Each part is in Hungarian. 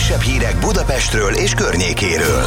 legfrissebb hírek Budapestről és környékéről.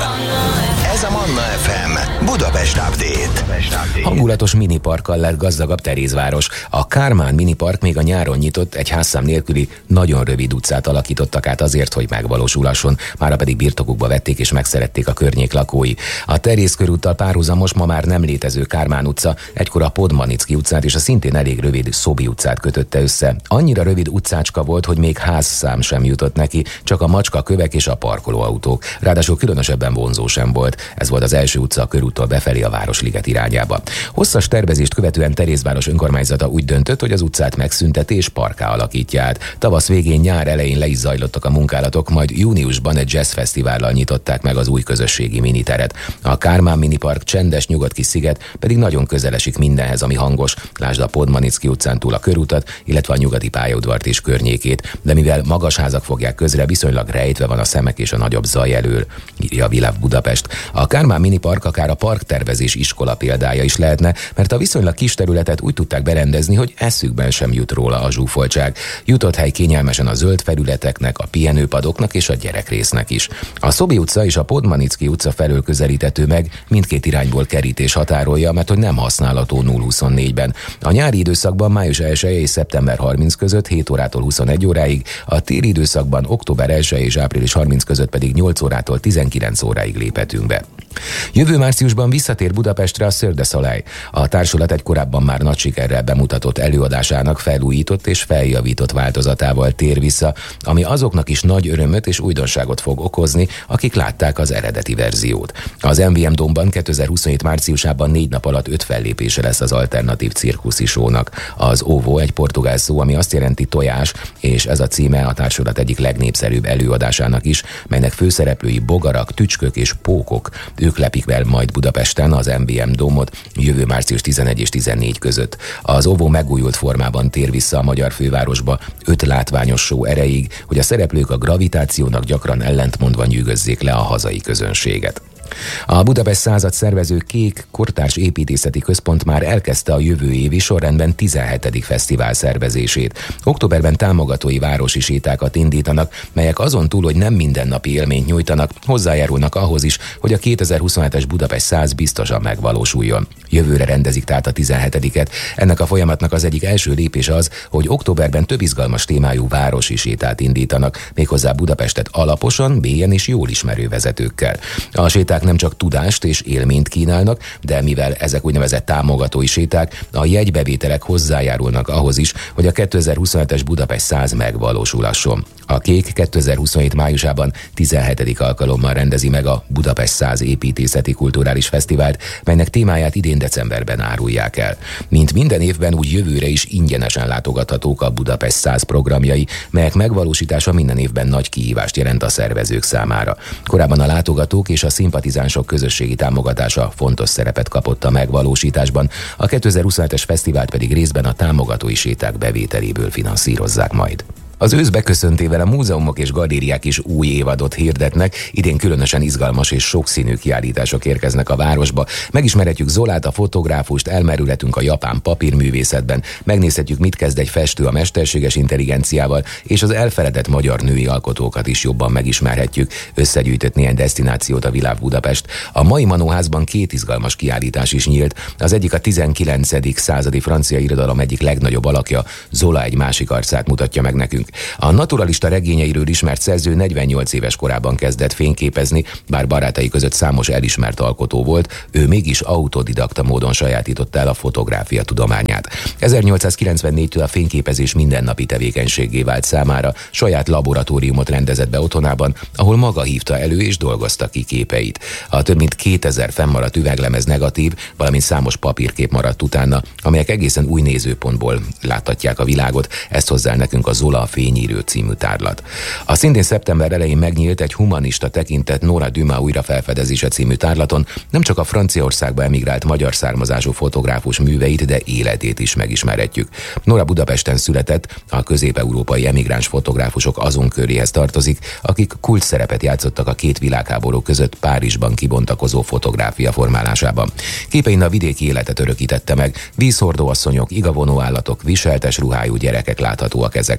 Ez a Manna FM Budapest Update. Hangulatos miniparkkal lett gazdagabb Terézváros. A Kármán minipark még a nyáron nyitott, egy házszám nélküli, nagyon rövid utcát alakítottak át azért, hogy megvalósulhasson, mára pedig birtokukba vették és megszerették a környék lakói. A Teréz körúttal párhuzamos, ma már nem létező Kármán utca egykor a Podmanicki utcát és a szintén elég rövid Szobi utcát kötötte össze. Annyira rövid utcácska volt, hogy még házszám sem jutott neki, csak a macskakövek és a parkolóautók. Ráadásul különösebben vonzó sem volt. Ez volt az első utca a körúttól befelé a Városliget irányába. Hosszas tervezést követően Terézváros önkormányzata úgy döntött, hogy az utcát megszünteti és parkká alakítja át. Tavasz végén, nyár elején le is zajlottak a munkálatok, majd júniusban egy jazzfesztivállal nyitották meg az új közösségi miniteret. A Kármán minipark csendes, nyugodt kis sziget pedig nagyon közel esik mindenhez, ami hangos. Lásd a Podmanicki utcán túl a körútat, illetve a nyugati pályaudvart és környékét. De mivel magas házak fogják közre, viszonylag rejtve van a szemek és a nagyobb zaj elől, írja a Világ Budapest. A Kármán minipark akár a parktervezés iskola példája is lehetne, mert a viszonylag kis területet úgy tudták berendezni, hogy eszükben sem jut róla a zsúfoltság. Jutott hely kényelmesen a zöld felületeknek, a pihenőpadoknak és a gyerekrésznek is. A Szobi utca és a Podmanicki utca felől közelíthető meg, mindkét irányból kerítés határolja, mert hogy nem használható 0-24-ben. A nyári időszakban május 1 és szeptember 30 között 7 órától 21 óráig, a téli időszakban október 1 és április 30 között pedig 8 órától 19 óráig léphetünk be. Jövő márciusban visszatér Budapestre a Cirque du Soleil. A társulat egy korábban már nagy sikerrel bemutatott előadásának felújított és feljavított változatával tér vissza, ami azoknak is nagy örömöt és újdonságot fog okozni, akik látták az eredeti verziót. Az MVM Dómban 2027 márciusában 4 nap alatt 5 fellépése lesz az alternatív cirkuszi show-nak. Az Ovo egy portugál szó, ami azt jelenti tojás, és ez a címe a társulat egyik legnépszerűbb előadásának is, melynek főszereplői bogarak, tücskök és pókok. Ők lepik el majd Budapesten az MVM Dómot jövő március 11 és 14 között. Az Ovo megújult formában tér vissza a magyar fővárosba 5 látványos show erejéig, hogy a szereplők a gravitációnak gyakran ellentmondva nyűgözzék le a hazai közönséget. A Budapest Század szervező Kék Kortárs Építészeti Központ már elkezdte a jövő évi sorrendben 17. fesztivál szervezését. Októberben támogatói városi sétákat indítanak, melyek azon túl, hogy nem mindennapi élményt nyújtanak, hozzájárulnak ahhoz is, hogy a 2027-es Budapest 100 biztosan megvalósuljon. Jövőre rendezik tehát a 17-et. Ennek a folyamatnak az egyik első lépése az, hogy októberben több izgalmas témájú városi sétát indítanak, méghozzá Budapestet alaposan, mélyen és jól ismerő vezetőkkel. A séták nem csak tudást és élményt kínálnak, de mivel ezek úgynevezett támogatói séták, a jegybevételek hozzájárulnak ahhoz is, hogy a 2027-es Budapest 100 megvalósulhasson. A Kék 2027 májusában 17. alkalommal rendezi meg a Budapest 100 építészeti kulturális fesztivált, melynek témáját idén decemberben árulják el. Mint minden évben, úgy jövőre is ingyenesen látogathatók a Budapest 100 programjai, melyek megvalósítása minden évben nagy kihívást jelent a szervezők számára. Korábban a látogatók és a szimpatizánsok közösségi támogatása fontos szerepet kapott a megvalósításban, a 2027-es fesztivált pedig részben a támogatói séták bevételéből finanszírozzák majd. Az ősz beköszöntével a múzeumok és galériák is új évadot hirdetnek, idén különösen izgalmas és sokszínű kiállítások érkeznek a városba. Megismerhetjük Zolát, a fotográfust, elmerülhetünk a japán papírművészetben, megnézhetjük, mit kezd egy festő a mesterséges intelligenciával, és az elfeledett magyar női alkotókat is jobban megismerhetjük. Összegyűjtött néhány desztinációt a Világ Budapest. A mai Manóházban 2 izgalmas kiállítás is nyílt. Az egyik a 19. századi francia irodalom egyik legnagyobb alakja, Zola egy másik arcát mutatja meg nekünk. A naturalista regényeiről ismert szerző 48 éves korában kezdett fényképezni, bár barátai között számos elismert alkotó volt, ő mégis autodidakta módon sajátította el a fotográfia tudományát. 1894-től a fényképezés mindennapi tevékenységgé vált számára, saját laboratóriumot rendezett be otthonában, ahol maga hívta elő és dolgozta ki képeit. A több mint 2000 fennmaradt üveglemez negatív, valamint számos papírkép maradt utána, amelyek egészen új nézőpontból láttatják a világot, ezt hozzá nekünk a Zola Fényírő című tárlat. A szintén szeptember elején megnyílt egy humanista tekintett Nora Dumas újrafelfedezése című tárlaton nem csak a Franciaországba emigrált magyar származású fotográfus műveit, de életét is megismerhetjük. Nora Budapesten született, a közép-európai emigráns fotográfusok azon köréhez tartozik, akik kulcs szerepet játszottak a 2 világháború között Párizsban kibontakozó fotográfia formálásában. Képein a vidéki életet örökítette meg, vízhordó asszonyok, igavonó állatok, viseltes ruhájú gyerekek láthatóak ezeken.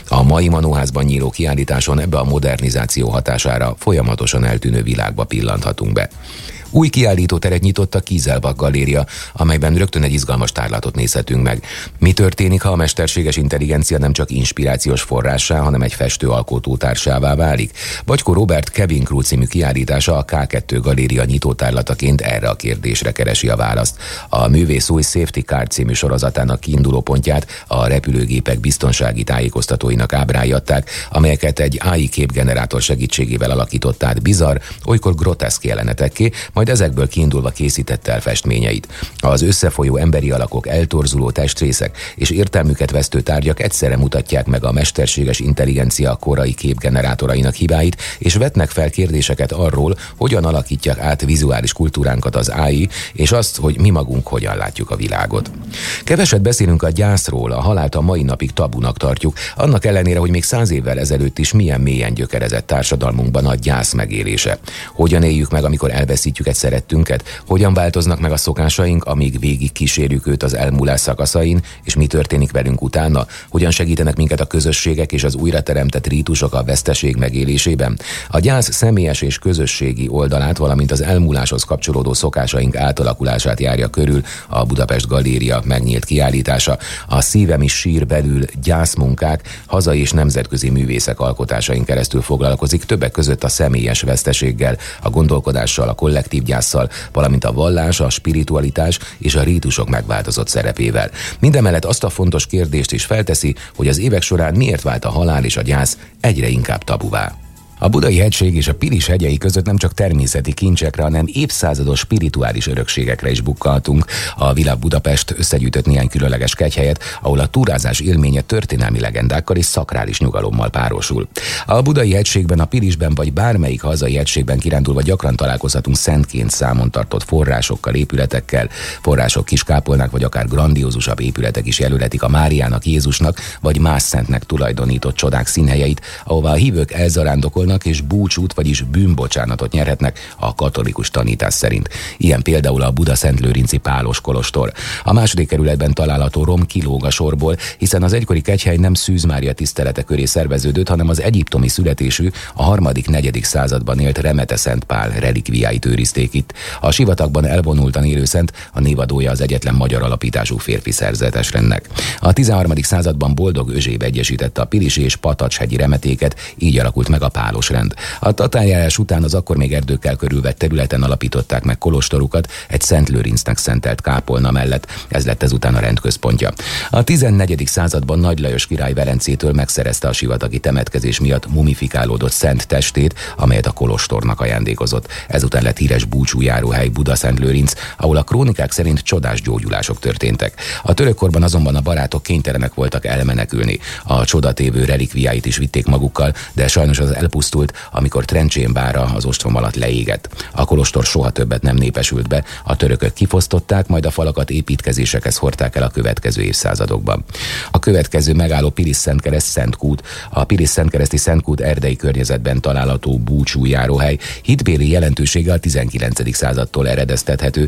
A mai Manóházban nyíló kiállításon ebbe a modernizáció hatására folyamatosan eltűnő világba pillanthatunk be. Új kiállítóteret nyitott a Kieselbach galéria, amelyben rögtön egy izgalmas tárlatot nézhetünk meg. Mi történik, ha a mesterséges intelligencia nem csak inspirációs forrássá, hanem egy festőalkotó társává válik? Bacskó Robert Kevin Crew című kiállítása a K2 galéria nyitótárlataként erre a kérdésre keresi a választ. A művész új Safety Car című sorozatának kiinduló pontját a repülőgépek biztonsági tájékoztatóinak ábrái adták, amelyeket egy AI képgenerátor segítségével alakított át bizarr, olykor groteszk jelenetekké, majd ezekből kiindulva készítette el festményeit. Az összefolyó emberi alakok, eltorzuló testrészek és értelmüket vesztő tárgyak egyszerre mutatják meg a mesterséges intelligencia korai képgenerátorainak hibáit, és vetnek fel kérdéseket arról, hogyan alakítják át vizuális kultúránkat az AI, és azt, hogy mi magunk hogyan látjuk a világot. Keveset beszélünk a gyászról, a halált a mai napig tabunak tartjuk, annak ellenére, hogy még 100 évvel ezelőtt is milyen mélyen gyökerezett társadalmunkban a gyász megélése. Hogyan éljük meg, amikor elveszítjük egy szerettünket, hogyan változnak meg a szokásaink, amíg végig kísérjük őt az elmúlás szakaszain, és mi történik velünk utána, hogyan segítenek minket a közösségek és az újrateremtett rítusok a veszteség megélésében. A gyász személyes és közösségi oldalát, valamint az elmúláshoz kapcsolódó szokásaink átalakulását járja körül a Budapest Galéria megnyílt kiállítása. A Szívem is sír belül gyászmunkák, hazai és nemzetközi művészek alkotásain keresztül foglalkozik, többek között a személyes veszteséggel, a gondolkodással, a kollektív gyásszal, valamint a vallás, a spiritualitás és a rítusok megváltozott szerepével. Mindemellett azt a fontos kérdést is felteszi, hogy az évek során miért vált a halál és a gyász egyre inkább tabuvá. A Budai-hegység és a Pilis hegyei között nem csak természeti kincsekre, hanem évszázados spirituális örökségekre is bukkantunk. A Villa Budapest összegyűjtött néhány különleges kegyhelyet, ahol a túrázás élménye történelmi legendákkal és szakrális nyugalommal párosul. A Budai-hegységben, a Pilisben vagy bármelyik hazai hegységben kirándulva gyakran találkozhatunk szentként számon tartott forrásokkal, épületekkel. Források, kis kápolnák vagy akár grandiózusabb épületek is jelöletik a Máriának, Jézusnak vagy más szentnek tulajdonított csodák színhelyeit, ahová a hívők elzarándokolnak és búcsút, vagyis bűnbocsánatot nyerhetnek a katolikus tanítás szerint. Ilyen például a Buda-Szentlőrinci Pálos kolostor. A második kerületben található rom kilóg a sorból, hiszen az egykori kegyhely nem Szűz Mária tisztelete köré szerveződött, hanem az egyiptomi születésű, a 3.-4. században élt Remete Szent Pál relikviáit őrizték itt. A sivatagban elvonultan élő szent, a névadója az egyetlen magyar alapítású férfi szerzetesrendnek. A 13. században Boldog Özséb egyesítette a pilisi és patacshegyi remetéket, így alakult meg a Pálos rend. A tatárjárás után az akkor még erdőkkel körülvett területen alapították meg kolostorukat egy Szent Lőrincnek szentelt kápolna mellett, ez lett ezután a rend központja. A 14. században Nagy Lajos király Velencétől megszerezte a sivatagi temetkezés miatt mumifikálódott szent testét, amelyet a kolostornak ajándékozott. Ezután lett híres búcsújáróhely Buda-Szentlőrinc, ahol a krónikák szerint csodás gyógyulások történtek. A törökkorban azonban a barátok kénytelenek voltak elmenekülni. A csodatévő relikviáit is vitték magukkal, de sajnos az elpusztult, amikor Trencsén bára az ostrom alatt leégett. A kolostor soha többet nem népesült be, a törökök kifosztották, majd a falakat építkezésekhez hordták el a következő évszázadokban. A következő megálló Pilis-Szentkereszt Szentkút. A Pilis-Szentkereszti Szentkút erdei környezetben található búcsújáróhely hitbéli jelentősége a 19. századtól eredeztethető.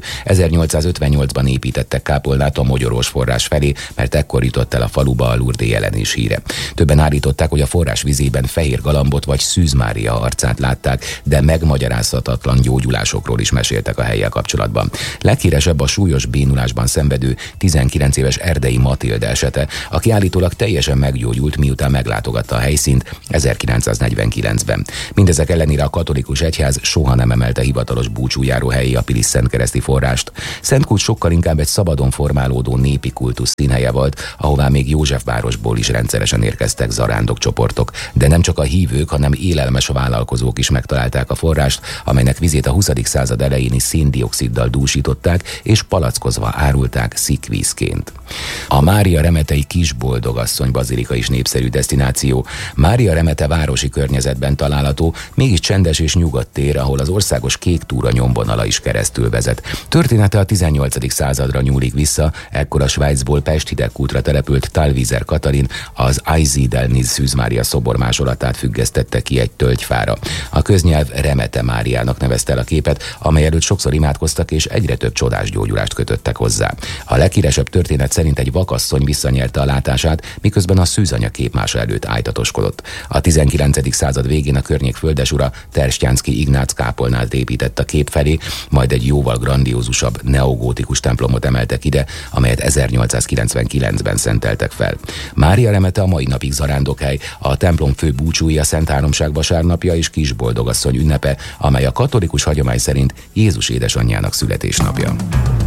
1858-ban építettek kápolnát a Mogyorós forrás felé, mert ekkor jutott el a faluba a Lourdes jelenés híre. Többen állították, hogy a forrás vizében fehér galambot vagy Szűz Mária arcát látták, de megmagyarázhatatlan gyógyulásokról is meséltek a hellyel kapcsolatban. Leghíresebb a súlyos bénulásban szenvedő 19 éves Erdei Matilda esete, aki állítólag teljesen meggyógyult, miután meglátogatta a helyszínt 1949-ben. Mindezek ellenére a katolikus egyház soha nem emelte hivatalos búcsújáró helyé a Pilis-Szentkereszti forrást. Szentkút sokkal inkább egy szabadon formálódó népi kultusz színhelye volt, ahová még Józsefvárosból is rendszeresen érkeztek zarándokcsoportok, de nem csak a hívők, hanem élelmes vállalkozók is megtalálták a forrást, amelynek vizét a 20. század elejéni széndioxiddal dúsították, és palackozva árulták szikvízként. A Mária Remetei Kisboldogasszony bazilika is népszerű desztináció. Mária Remete városi környezetben található, mégis csendes és nyugodt tér, ahol az országos kék túra nyomvonala is keresztül vezet. Története a 18. századra nyúlik vissza, ekkor a Svájcból Pest hidegkútra települt Talviser Katalin az Einsiedelnis Szűz Mária szobor másolatát függesztette ki egy tölgyfára. A köznyelv Remete Máriának nevezte el a képet, amely előtt sokszor imádkoztak, és egyre több csodás gyógyulást kötöttek hozzá. A leghíresebb történet szerint egy vakasszony visszanyerte a látását, miközben a szűzanya képmása előtt ájtatoskodott. A 19. század végén a környék földesura Terstjánszky Ignác kápolnát épített a kép felé, majd egy jóval grandiózusabb neogótikus templomot emeltek ide, amelyet 1899-ben szenteltek fel. Mária Remete a mai napig zarándokhely, a templom fő búcsúja Szent Háromság vasárnapja és Kisboldogasszony ünnepe, amely a katolikus hagyomány szerint Jézus édesanyjának születésnapja.